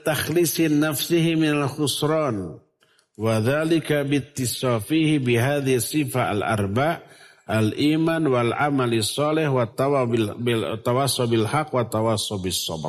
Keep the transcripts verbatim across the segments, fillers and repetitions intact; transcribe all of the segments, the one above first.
takhlisi nafsihi minal khusran. Wa dzalika bittisafihi bihadhihi sifah al-arba' al-iman wal amali shalih wa tawassul bil haq wa tawassul bis sabr.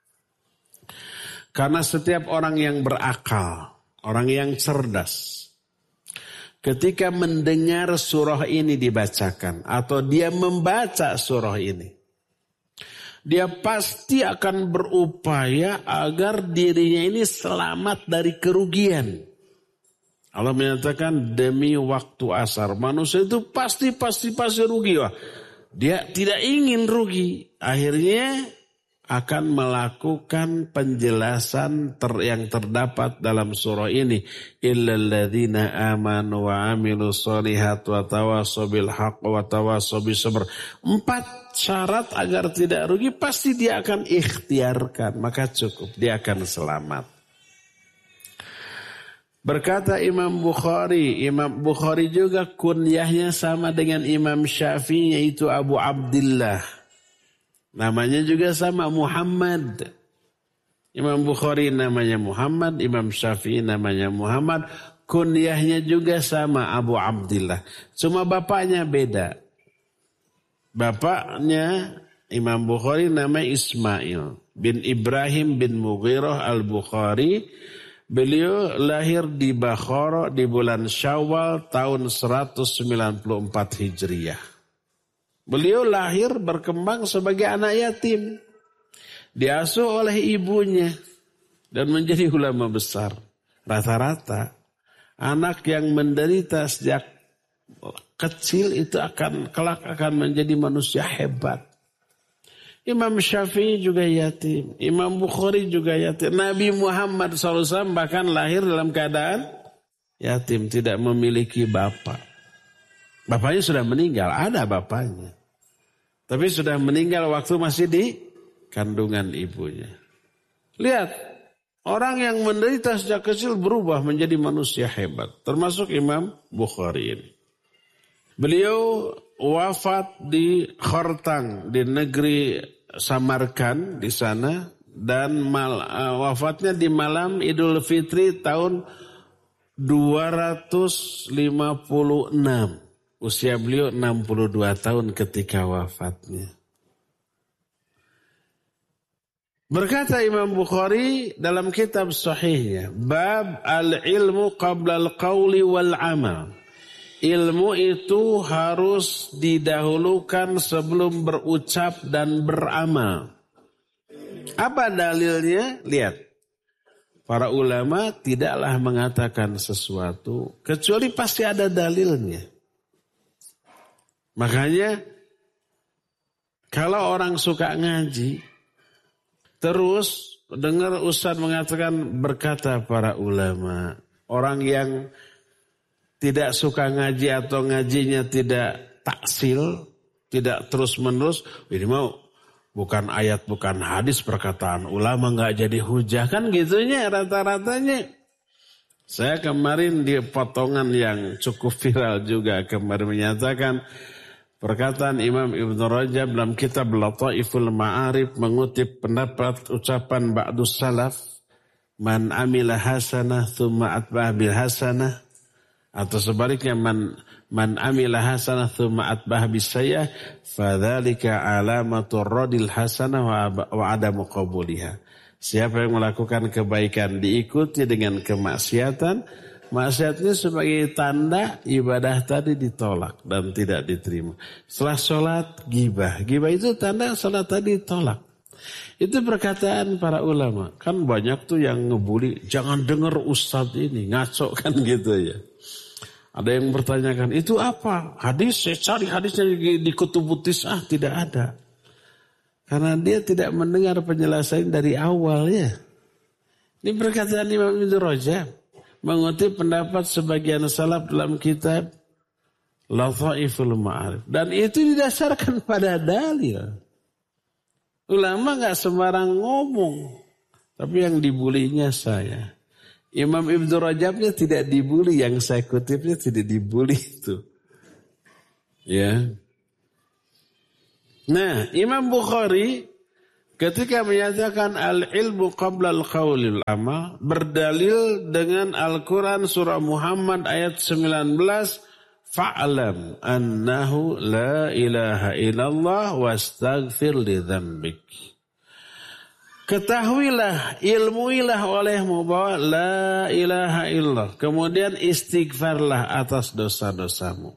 Karena setiap orang yang berakal, orang yang cerdas, ketika mendengar surah ini dibacakan atau dia membaca surah ini, dia pasti akan berupaya agar dirinya ini selamat dari kerugian. Allah menyatakan demi waktu asar. Manusia itu pasti, pasti, pasti rugi. Wah, dia tidak ingin rugi. Akhirnya akan melakukan penjelasan ter, yang terdapat dalam surah ini. Illal ladzina amanu wa amilu sholihat wa tawassaw bil haqq wa tawassaw bis sabr. Empat syarat agar tidak rugi pasti dia akan ikhtiarkan. Maka cukup, dia akan selamat. Berkata Imam Bukhari, Imam Bukhari juga kunyahnya sama dengan Imam Syafi'i yaitu Abu Abdillah. Namanya juga sama Muhammad. Imam Bukhari namanya Muhammad, Imam Syafi'i namanya Muhammad. Kunyahnya juga sama Abu Abdillah. Cuma bapaknya beda. Bapaknya Imam Bukhari namanya Ismail bin Ibrahim bin Mughirah al-Bukhari. Beliau lahir di Bakhara di bulan Syawal tahun seratus sembilan puluh empat Hijriah. Beliau lahir berkembang sebagai anak yatim. Diasuh oleh ibunya dan menjadi ulama besar. Rata-rata anak yang menderita sejak kecil itu akan kelak akan menjadi manusia hebat. Imam Syafi'i juga yatim. Imam Bukhari juga yatim. Nabi Muhammad shallallahu alaihi wasallam bahkan lahir dalam keadaan yatim. Tidak memiliki bapak. Bapaknya sudah meninggal. Ada bapaknya. Tapi sudah meninggal waktu masih di kandungan ibunya. Lihat. Orang yang menderita sejak kecil berubah menjadi manusia hebat. Termasuk Imam Bukhari ini. Beliau wafat di Khortang. Di negeri Samarkand di sana dan mal, uh, wafatnya di malam Idul Fitri tahun dua ratus lima puluh enam. Usia beliau enam puluh dua tahun ketika wafatnya. Berkata Imam Bukhari dalam kitab sahihnya, bab al-ilmu qabla al-qawli wal-amal. Ilmu itu harus didahulukan sebelum berucap dan beramal. Apa dalilnya? Lihat. Para ulama tidaklah mengatakan sesuatu kecuali pasti ada dalilnya. Makanya kalau orang suka ngaji terus dengar ustaz mengatakan berkata para ulama, orang yang tidak suka ngaji atau ngajinya tidak taksil, tidak terus-menerus, ini mau bukan ayat, bukan hadis, perkataan ulama nggak jadi hujah. Kan gitunya rata-ratanya. Saya kemarin di potongan yang cukup viral juga kemarin menyatakan perkataan Imam Ibn Rajab dalam kitab Lataiful Ma'arif mengutip pendapat ucapan ba'dus salaf, man amila hasanah thumma atba'ah bil hasanah. Atau sebaliknya man man amila hasanah tsumma atba'ah bisayyah fadzalika alamatur radil hasanah wa adamu qabuliha. Siapa yang melakukan kebaikan diikuti dengan kemaksiatan, maksiatnya sebagai tanda ibadah tadi ditolak dan tidak diterima. Setelah sholat gibah, gibah itu tanda sholat tadi ditolak. Itu perkataan para ulama. Kan banyak tuh yang ngebully, jangan dengar ustadz ini ngaco kan gitu ya. Ada yang bertanyakan, itu apa? Hadis, saya cari hadisnya di, di Kutubut Tis'ah, tidak ada. Karena dia tidak mendengar penjelasan dari awalnya. Ini perkataan Imam Ibn Rajab. Mengutip pendapat sebagian salaf dalam kitab Lataiful Ma'arif. Dan itu didasarkan pada dalil. Ulama gak sembarang ngomong. Tapi yang dibulinya saya. Imam Ibn Rajabnya tidak dibuli, yang saya kutipnya tidak dibuli itu. Ya. Nah, Imam Bukhari ketika menyatakan al-ilmu qabla al-qawlil amal, berdalil dengan Al-Quran surah Muhammad ayat sembilan belas, fa'lam annahu la ilaha illallah wastaghfir li dzambik. Ketahuilah, ilmuilah olehmu bahwa la ilaha illallah. Kemudian istighfarlah atas dosa-dosamu.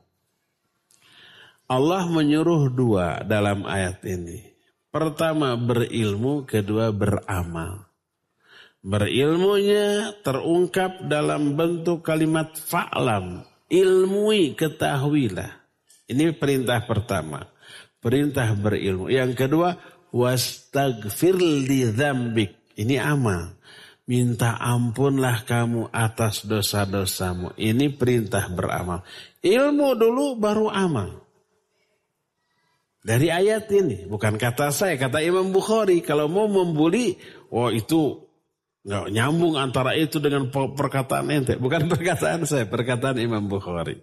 Allah menyuruh dua dalam ayat ini. Pertama berilmu, kedua beramal. Berilmunya terungkap dalam bentuk kalimat fa'lam. Ilmui, ketahuilah. Ini perintah pertama. Perintah berilmu. Yang kedua, wastaghfir li dzambik. Ini amal. Minta ampunlah kamu atas dosa-dosamu. Ini perintah beramal. Ilmu dulu baru amal. Dari ayat ini. Bukan kata saya, kata Imam Bukhari. Kalau mau membuli, oh itu nggak nyambung antara itu dengan perkataan ente. Bukan perkataan saya, perkataan Imam Bukhari.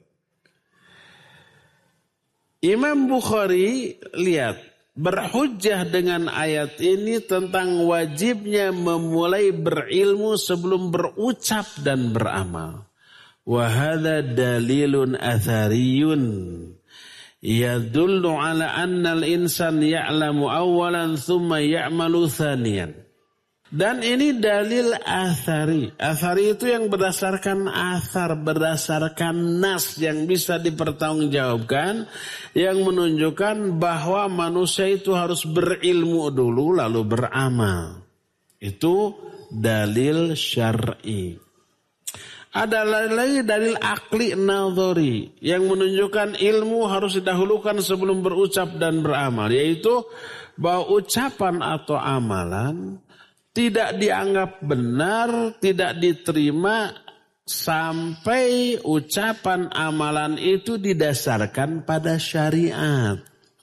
Imam Bukhari, lihat, berhujjah dengan ayat ini tentang wajibnya memulai berilmu sebelum berucap dan beramal. Wa hadza dalilun athariyun yadullu ala anna al-insan ya'lamu awalan thumma ya'malu thaniyan. Dan ini dalil athari. Athari itu yang berdasarkan athar, berdasarkan nas yang bisa dipertanggungjawabkan, yang menunjukkan bahwa manusia itu harus berilmu dulu lalu beramal. Itu dalil syar'i. Ada lagi dalil akli nadhari yang menunjukkan ilmu harus didahulukan sebelum berucap dan beramal, yaitu bahwa ucapan atau amalan tidak dianggap benar, tidak diterima sampai ucapan amalan itu didasarkan pada syariat.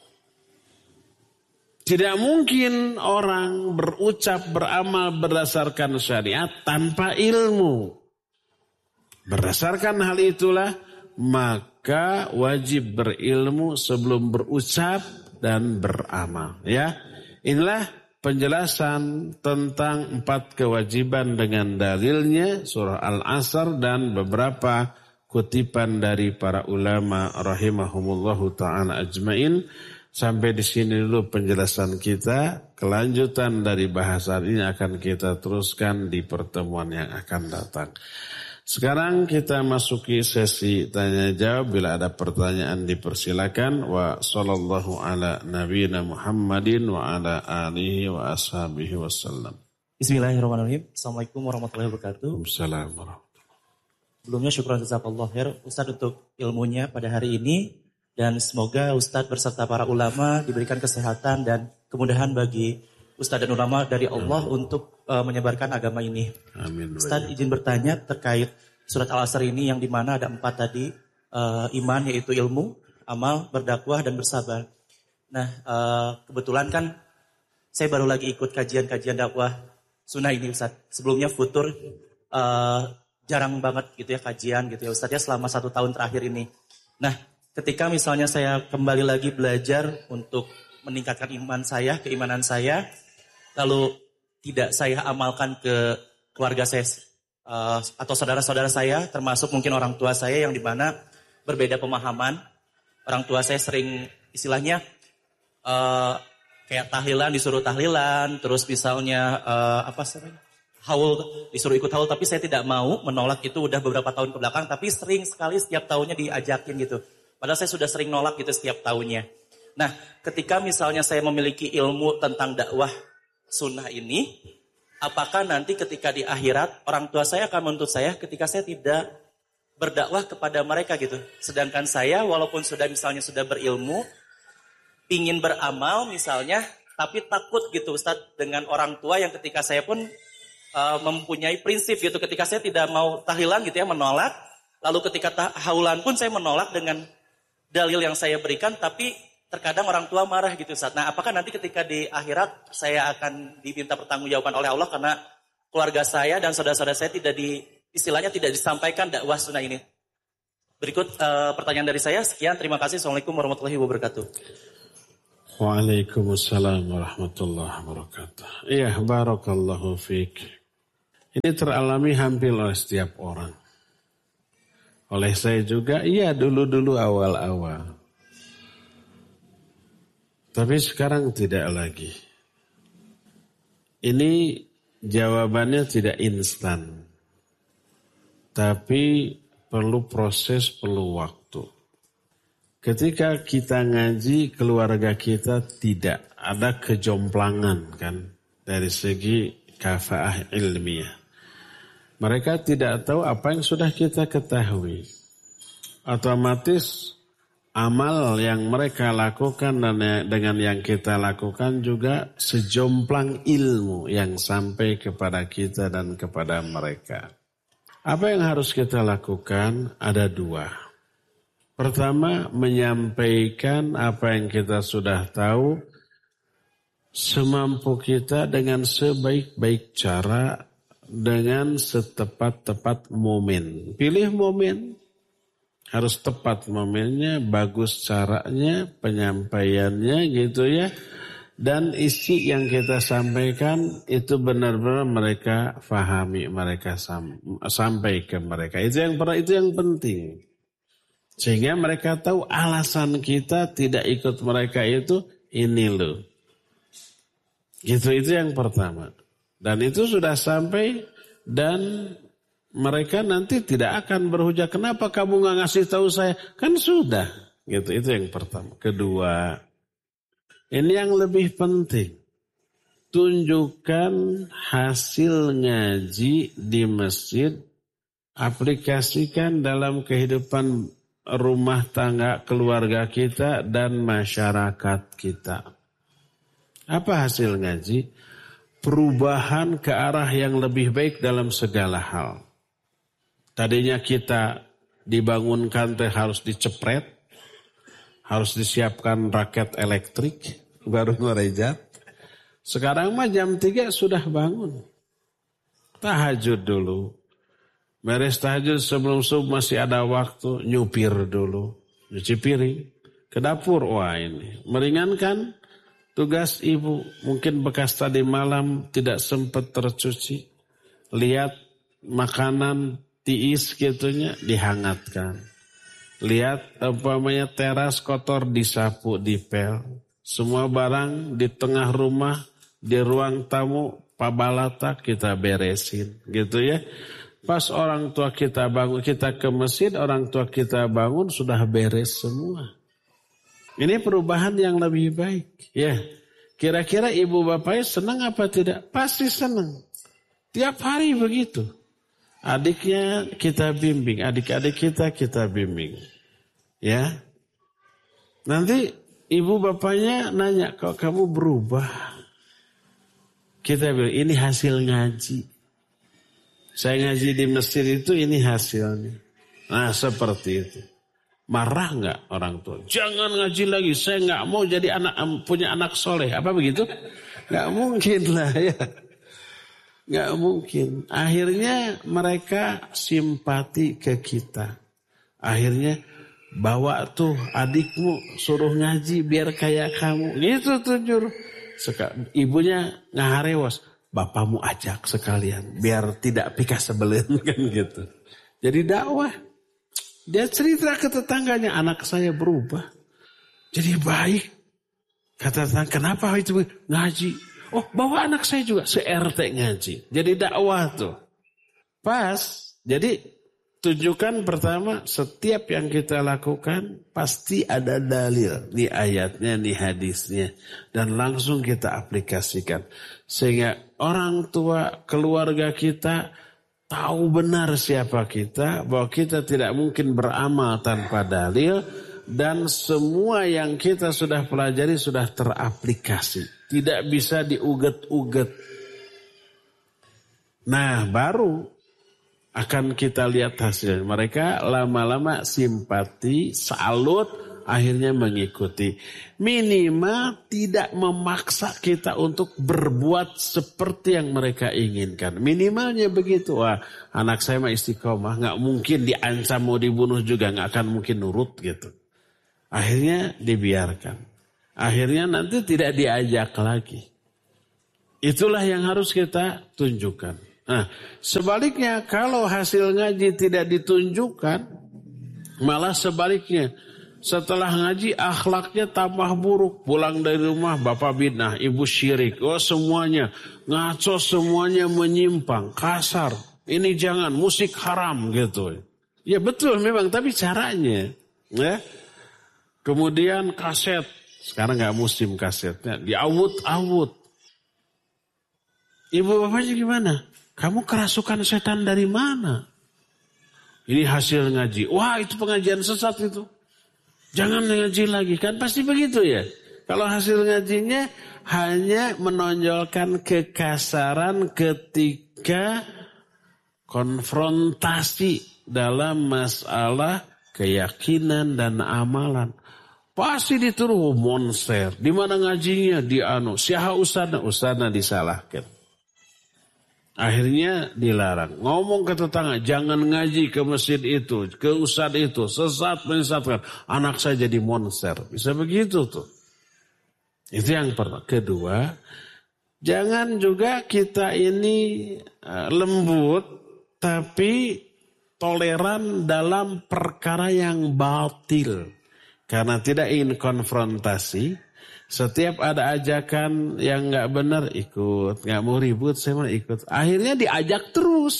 Tidak mungkin orang berucap beramal berdasarkan syariat tanpa ilmu. Berdasarkan hal itulah maka wajib berilmu sebelum berucap dan beramal. Ya, inilah penjelasan tentang empat kewajiban dengan dalilnya surah Al-Asr dan beberapa kutipan dari para ulama rahimahumullahu ta'ala ajmain. Sampai di sini dulu penjelasan kita. Kelanjutan dari bahasan ini akan kita teruskan di pertemuan yang akan datang. Sekarang kita masuki sesi tanya jawab. Bila ada pertanyaan dipersilakan. Wa sallallahu ala nabiyina Muhammadin wa ala alihi wa ashabihi wasallam. Bismillahirrahmanirrahim. Assalamualaikum warahmatullahi wabarakatuh. Assalamualaikum warahmatullahi wabarakatuh. Sebelumnya syukran jazakallahu khair Ustaz untuk ilmunya pada hari ini. Dan semoga Ustaz berserta para ulama diberikan kesehatan dan kemudahan bagi Ustaz dan ulama dari Allah untuk uh, menyebarkan agama ini. Amin. Ustaz izin bertanya terkait surat Al-Asr ini yang dimana ada empat tadi. Uh, iman yaitu ilmu, amal, berdakwah, dan bersabar. Nah uh, kebetulan kan saya baru lagi ikut kajian-kajian dakwah sunnah ini Ustaz. Sebelumnya futur uh, jarang banget gitu ya kajian gitu ya Ustaz ya selama satu tahun terakhir ini. Nah ketika misalnya saya kembali lagi belajar untuk meningkatkan iman saya, keimanan saya, lalu tidak saya amalkan ke keluarga saya uh, atau saudara-saudara saya, termasuk mungkin orang tua saya yang dimana berbeda pemahaman. Orang tua saya sering istilahnya uh, kayak tahlilan, disuruh tahlilan, terus misalnya uh, apa sih? Haul, disuruh ikut haul, tapi saya tidak mau menolak itu udah beberapa tahun kebelakang, tapi sering sekali setiap tahunnya diajakin gitu. Padahal saya sudah sering nolak gitu setiap tahunnya. Nah, ketika misalnya saya memiliki ilmu tentang dakwah sunnah ini, apakah nanti ketika di akhirat orang tua saya akan menuntut saya ketika saya tidak berdakwah kepada mereka gitu. Sedangkan saya walaupun sudah misalnya sudah berilmu, ingin beramal misalnya, tapi takut gitu Ustadz dengan orang tua yang ketika saya pun uh, mempunyai prinsip gitu. Ketika saya tidak mau tahlilan gitu ya, menolak. Lalu ketika haulan pun saya menolak dengan dalil yang saya berikan, tapi terkadang orang tua marah gitu Ustaz. Nah apakah nanti ketika di akhirat saya akan diminta pertanggungjawaban oleh Allah karena keluarga saya dan saudara-saudara saya tidak di, istilahnya tidak disampaikan dakwah sunnah ini. Berikut uh, pertanyaan dari saya. Sekian, terima kasih. Assalamualaikum warahmatullahi wabarakatuh. Waalaikumsalam warahmatullahi wabarakatuh. Iya, barakallahu fiik. Ini teralami hampir oleh setiap orang. Oleh saya juga, iya dulu-dulu awal-awal. Tapi sekarang tidak lagi. Ini jawabannya tidak instan. Tapi perlu proses, perlu waktu. Ketika kita ngaji, keluarga kita tidak ada kejomplangan kan dari segi kafaah ilmiah. Mereka tidak tahu apa yang sudah kita ketahui. Otomatis amal yang mereka lakukan dan dengan yang kita lakukan juga sejomplang ilmu yang sampai kepada kita dan kepada mereka. Apa yang harus kita lakukan? Ada dua. Pertama, menyampaikan apa yang kita sudah tahu semampu kita dengan sebaik-baik cara, dengan setepat-tepat momen. Pilih momen, harus tepat momennya, bagus caranya, penyampaiannya gitu ya. Dan isi yang kita sampaikan itu benar-benar mereka fahami, mereka sam, sampai ke mereka. Itu yang itu yang penting. Sehingga mereka tahu alasan kita tidak ikut mereka itu ini loh. Gitu, itu yang pertama. Dan itu sudah sampai dan mereka nanti tidak akan berhujah. Kenapa kamu gak ngasih tahu saya? Kan sudah. Gitu, itu yang pertama. Kedua, ini yang lebih penting. Tunjukkan hasil ngaji di masjid. Aplikasikan dalam kehidupan rumah tangga keluarga kita dan masyarakat kita. Apa hasil ngaji? Perubahan ke arah yang lebih baik dalam segala hal. Tadinya kita dibangunkan teh harus dicepret, harus disiapkan raket elektrik, baru ngerejat. Sekarang mah jam tiga sudah bangun. Tahajud dulu. Beres tahajud sebelum subuh masih ada waktu, nyupir dulu. Nyuci piring. Ke dapur, wah ini. Meringankan tugas ibu. Mungkin bekas tadi malam tidak sempat tercuci. Lihat makanan tiis gitunya dihangatkan. Lihat umpamanya teras kotor disapu, dipel. Semua barang di tengah rumah, di ruang tamu, pabalata kita beresin. Gitu ya. Pas orang tua kita bangun, kita ke masjid, orang tua kita bangun sudah beres semua. Ini perubahan yang lebih baik. Ya, kira-kira ibu bapaknya senang apa tidak? Pasti senang. Tiap hari begitu. Adiknya kita bimbing, adik-adik kita kita bimbing. Ya, nanti ibu bapaknya nanya, kok kamu berubah? Kita bilang, ini hasil ngaji. Saya ngaji di masjid itu ini hasilnya. Nah seperti itu. Marah nggak orang tua? Jangan ngaji lagi. Saya nggak mau jadi anak punya anak soleh. Apa begitu? Nggak mungkin lah ya. Nggak mungkin. Akhirnya mereka simpati ke kita. Akhirnya bawa tuh adikmu suruh ngaji biar kayak kamu. Gitu tuh jur. Ibunya ngaharewas. Bapakmu ajak sekalian biar tidak pika sebelin kan gitu. Jadi dakwah. Dia cerita ke tetangganya, anak saya berubah. Jadi baik. Kata tetangga, kenapa itu ngaji? Oh, bawa anak saya juga se-R T ngaji. Jadi dakwah tuh. Pas. Jadi tunjukkan pertama setiap yang kita lakukan pasti ada dalil. Nih ayatnya, nih hadisnya. Dan langsung kita aplikasikan. Sehingga orang tua, keluarga kita tahu benar siapa kita. Bahwa kita tidak mungkin beramal tanpa dalil. Dan semua yang kita sudah pelajari sudah teraplikasi. Tidak bisa diuget-uget. Nah baru akan kita lihat hasilnya. Mereka lama-lama simpati, salut, akhirnya mengikuti. Minimal tidak memaksa kita untuk berbuat seperti yang mereka inginkan. Minimalnya begitu. Wah, anak saya mah istiqomah, nggak mungkin diancam mau dibunuh juga, nggak akan mungkin nurut gitu. Akhirnya dibiarkan. Akhirnya nanti tidak diajak lagi. Itulah yang harus kita tunjukkan. Nah, sebaliknya kalau hasil ngaji tidak ditunjukkan, malah sebaliknya. Setelah ngaji akhlaknya tambah buruk. Pulang dari rumah bapak bid'ah, ibu syirik. Oh semuanya ngaco, semuanya menyimpang, kasar. Ini jangan, musik haram gitu. Ya betul memang, tapi caranya. Ya. Kemudian kaset. Sekarang gak musim kasetnya. Diawut-awut. Ibu bapaknya gimana? Kamu kerasukan setan dari mana? Ini hasil ngaji. Wah itu pengajian sesat itu. Jangan ngaji lagi. Kan pasti begitu ya. Kalau hasil ngajinya hanya menonjolkan kekasaran ketika konfrontasi dalam masalah keyakinan dan amalan. Pasti dituruh monster. Di mana ngajinya? Di anu. Siapa ustadna? Ustadna disalahkan. Akhirnya dilarang. Ngomong ke tetangga, jangan ngaji ke masjid itu, ke ustadz itu. Sesat menyesatkan. Anak saya jadi monster. Bisa begitu tuh. Itu yang pertama. Kedua, jangan juga kita ini uh, lembut, tapi toleran dalam perkara yang batil. Karena tidak ingin konfrontasi, setiap ada ajakan yang nggak benar ikut, nggak mau ribut saya mau ikut. Akhirnya diajak terus.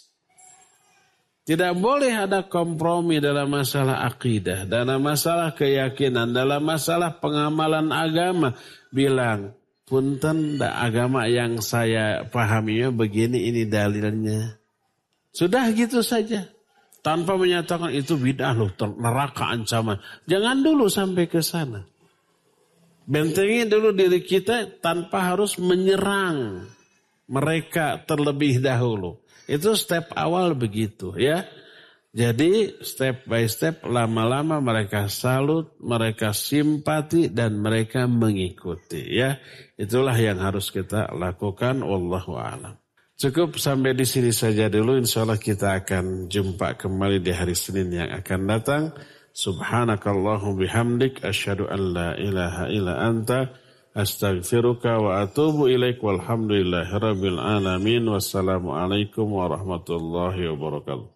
Tidak boleh ada kompromi dalam masalah akidah, dalam masalah keyakinan, dalam masalah pengamalan agama. Bilang, punten agama yang saya pahaminya begini, ini dalilnya. Sudah gitu saja. Tanpa menyatakan itu bid'ah loh, neraka ancaman. Jangan dulu sampai ke sana. Bentengi dulu diri kita tanpa harus menyerang mereka terlebih dahulu. Itu step awal begitu ya. Jadi step by step lama-lama mereka salut, mereka simpati dan mereka mengikuti ya. Itulah yang harus kita lakukan. Wallahu a'lam. Cukup sampai di sini saja dulu. Insyaallah kita akan jumpa kembali di hari Senin yang akan datang. Subhanakallahu bihamdik asyhadu an la ilaha illa anta astaghfiruka wa atubu ilaik walhamdulillahirabbil alamin. Wassalamualaikum warahmatullahi wabarakatuh.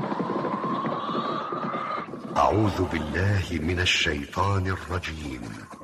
أعوذ بالله من الشيطان الرجيم